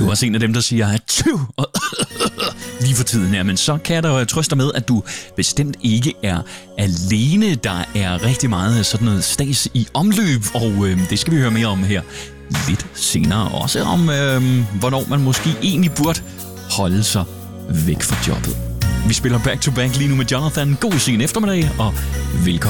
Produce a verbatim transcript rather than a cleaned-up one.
du er også en af dem, der siger, at tyv lige for tiden her, men så kan jeg da trøste dig med, at du bestemt ikke er alene. Der er rigtig meget sådan noget stas i omløb, og øh, det skal vi høre mere om her lidt senere. Også om, øh, hvornår man måske egentlig burde holde sig væk fra jobbet. Vi spiller back to back lige nu med Jonathan. God sen eftermiddag, og velkommen.